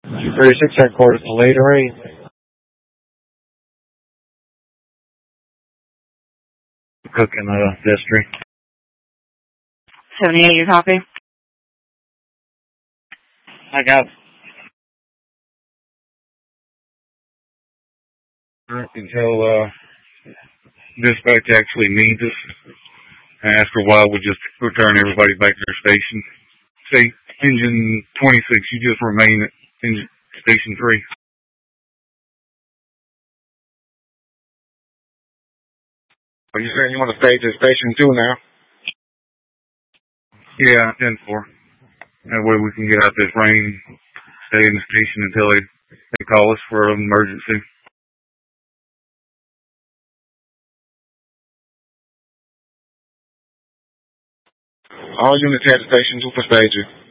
236 headquarters to later rain. Cook in the district. 78, you copy? I got until dispatch actually needs us. And after a while, we'll just return everybody back to their station. Say, engine 26, you just remain at engine station 3. Are you saying you want to stay to station 2 now? Yeah, 10-4. That way we can get out this rain, stay in the station until they call us for an emergency. All units at the station 2 for stage.